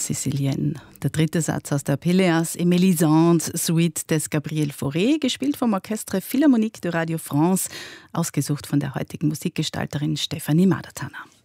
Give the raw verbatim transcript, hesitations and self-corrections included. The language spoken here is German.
Sicilienne. Der dritte Satz aus der Pelléas et Mélisande Suite des Gabriel Fauré, gespielt vom Orchestre Philharmonique de Radio France, ausgesucht von der heutigen Musikgestalterin Stefanie Madertaner.